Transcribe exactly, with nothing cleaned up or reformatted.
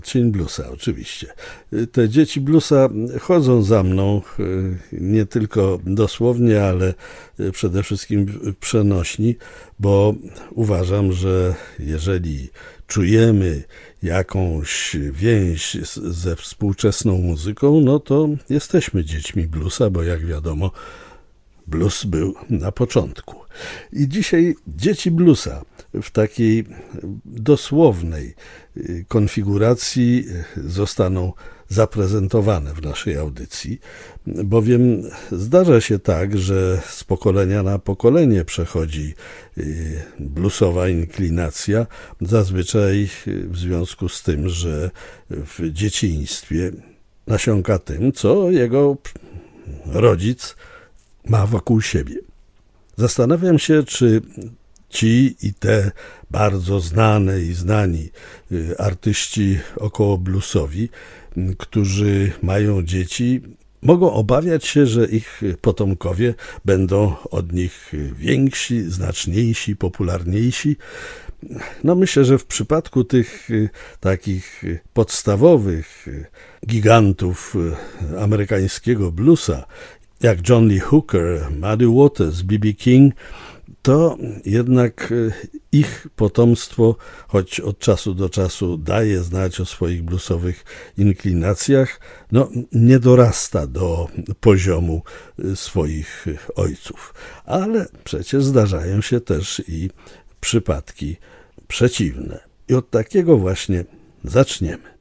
Cień bluesa, oczywiście. Te dzieci bluesa chodzą za mną nie tylko dosłownie, ale przede wszystkim przenośni, bo uważam, że jeżeli czujemy jakąś więź ze współczesną muzyką, no to jesteśmy dziećmi bluesa, bo jak wiadomo, blues był na początku. I dzisiaj dzieci bluesa w takiej dosłownej konfiguracji zostaną zaprezentowane w naszej audycji, bowiem zdarza się tak, że z pokolenia na pokolenie przechodzi bluesowa inklinacja, zazwyczaj w związku z tym, że w dzieciństwie nasiąka tym, co jego rodzic ma wokół siebie. Zastanawiam się, czy ci i te bardzo znane i znani artyści około bluesowi, którzy mają dzieci, mogą obawiać się, że ich potomkowie będą od nich więksi, znaczniejsi, popularniejsi. No myślę, że w przypadku tych takich podstawowych gigantów amerykańskiego bluesa, jak John Lee Hooker, Muddy Waters, B B King, to jednak ich potomstwo, choć od czasu do czasu daje znać o swoich bluesowych inklinacjach, no nie dorasta do poziomu swoich ojców. Ale przecież zdarzają się też i przypadki przeciwne. I od takiego właśnie zaczniemy.